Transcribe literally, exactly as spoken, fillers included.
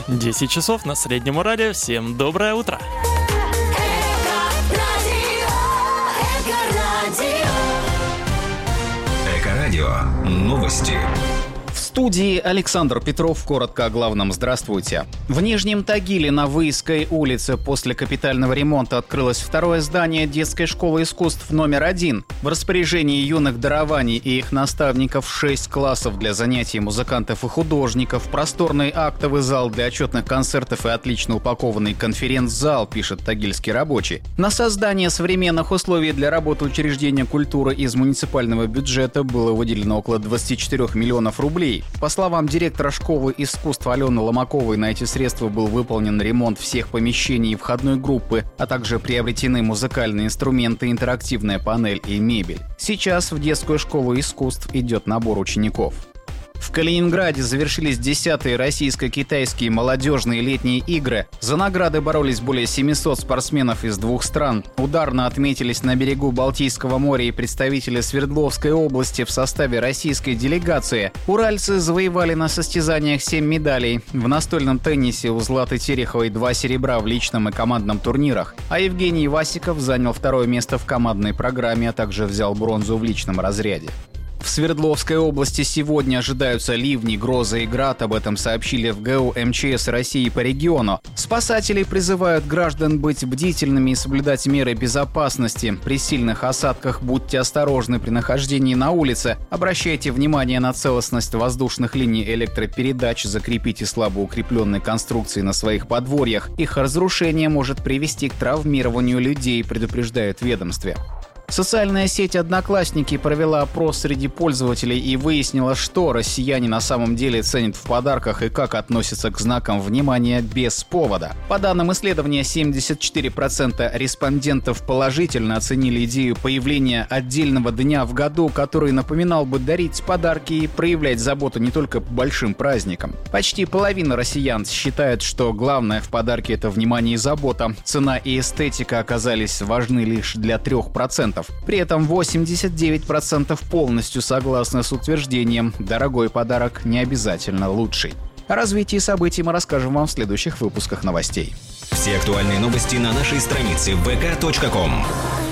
десять часов на Среднем Урале. Всем доброе утро. Эко-радио. Новости. В студии Александр Петров. Коротко о главном. Здравствуйте. В Нижнем Тагиле на Выездской улице после капитального ремонта открылось второе здание детской школы искусств номер один. В распоряжении юных дарований и их наставников шесть классов для занятий музыкантов и художников, просторный актовый зал для отчетных концертов и отлично упакованный конференц-зал, пишет тагильский рабочий. На создание современных условий для работы учреждения культуры из муниципального бюджета было выделено около двадцать четыре миллионов рублей. По словам директора школы искусств Алены Ломаковой, на эти средства был выполнен ремонт всех помещений и входной группы, а также приобретены музыкальные инструменты, интерактивная панель и мебель. Сейчас в детскую школу искусств идет набор учеников. В Калининграде завершились десятые российско-китайские молодежные летние игры. За награды боролись более семисот спортсменов из двух стран. Ударно отметились на берегу Балтийского моря и представители Свердловской области в составе российской делегации. Уральцы завоевали на состязаниях семь медалей. В настольном теннисе у Златы Тереховой два серебра в личном и командном турнирах. А Евгений Васиков занял второе место в командной программе, а также взял бронзу в личном разряде. В Свердловской области сегодня ожидаются ливни, грозы и град. Об этом сообщили в гэ у эм че эс России по региону. Спасатели призывают граждан быть бдительными и соблюдать меры безопасности. При сильных осадках будьте осторожны при нахождении на улице. Обращайте внимание на целостность воздушных линий электропередач. Закрепите слабо укрепленные конструкции на своих подворьях. Их разрушение может привести к травмированию людей, предупреждают в ведомстве. Социальная сеть «Одноклассники» провела опрос среди пользователей и выяснила, что россияне на самом деле ценят в подарках и как относятся к знакам внимания без повода. По данным исследования, семьдесят четыре процента респондентов положительно оценили идею появления отдельного дня в году, который напоминал бы дарить подарки и проявлять заботу не только по большим праздникам. Почти половина россиян считают, что главное в подарке – это внимание и забота. Цена и эстетика оказались важны лишь для трех процентов. При этом восемьдесят девять процентов полностью согласны с утверждением «дорогой подарок не обязательно лучший». О развитии событий мы расскажем вам в следующих выпусках новостей. Все актуальные новости на нашей странице вэ ка точка ком.